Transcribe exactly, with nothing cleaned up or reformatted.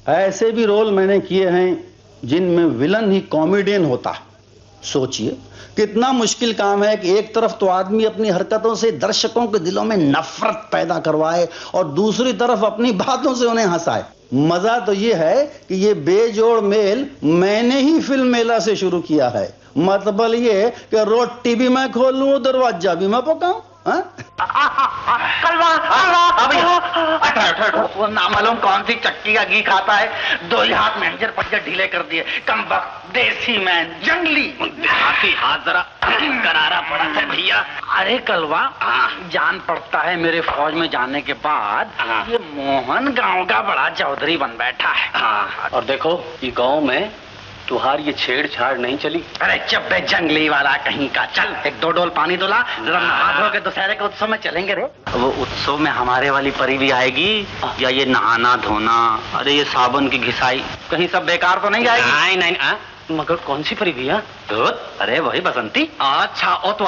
ऐसे भी रोल मैंने किए हैं जिनमें विलन ही कॉमेडियन होता है। सोचिए कितना मुश्किल काम है कि एक तरफ तो आदमी अपनी हरकतों से दर्शकों के दिलों में नफरत पैदा करवाए और दूसरी तरफ अपनी बातों से उन्हें हंसाए। मजा तो ये है कि ये बेजोड़ मेल मैंने ही फिल्म मेला से शुरू किया है। मतलब ये कि रोटी भी मैं खोलूं, दरवाजा भी मैं पकाऊं। कलवा कलवा वो नामालूम कौन सी चक्की का घी खाता है, दो ही हाथ मैनेजर पटके ढीले कर दिए। कम वक्त देसी मैन जंगली देहाती हाथ जरा करारा पड़ा है भैया। अरे कलवा जान पड़ता है मेरे फौज में जाने के बाद ये मोहन गांव का बड़ा चौधरी बन बैठा है। और देखो ये गांव में तुहार ये छेड़छाड़ नहीं चली। अरे चुप बे जंगली वाला कहीं का। चल एक दो डोल पानी दुला, जरा नहा धो के दशहरे के उत्सव में चलेंगे रे। वो उत्सव में हमारे वाली परी भी आएगी या ये नहाना धोना, अरे ये साबुन की घिसाई कहीं सब बेकार तो नहीं जाएगी? नहीं नहीं आ? मगर कौन सी परी भैया? अरे वही बसंती। अच्छा ओ तो